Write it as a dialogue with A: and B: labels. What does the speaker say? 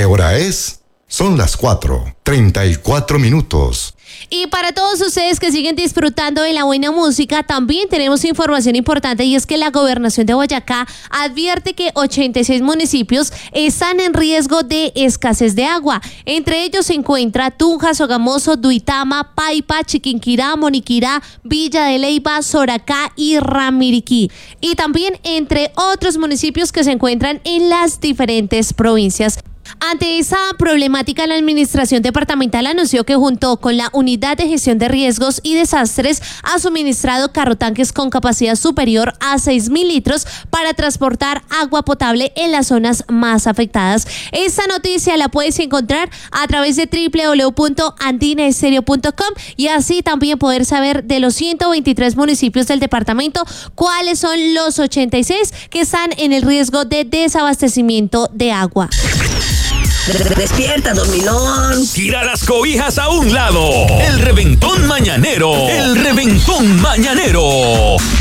A: ¿Qué hora es? Son las 4:34.
B: Y para todos ustedes que siguen disfrutando de la buena música, también tenemos información importante, y es que la Gobernación de Boyacá advierte que 86 municipios están en riesgo de escasez de agua. Entre ellos se encuentra Tunja, Sogamoso, Duitama, Paipa, Chiquinquirá, Moniquirá, Villa de Leyva, Soracá y Ramiriquí. Y también entre otros municipios que se encuentran en las diferentes provincias. Ante esa problemática, la Administración Departamental anunció que junto con la Unidad de Gestión de Riesgos y Desastres ha suministrado carrotanques con capacidad superior a 6.000 litros para transportar agua potable en las zonas más afectadas. Esta noticia la puedes encontrar a través de www.andinaestereo.com y así también poder saber de los 123 municipios del departamento cuáles son los 86 que están en el riesgo de desabastecimiento de agua.
C: Despierta, dormilón.
D: Tira las cobijas a un lado. El reventón mañanero. El reventón mañanero.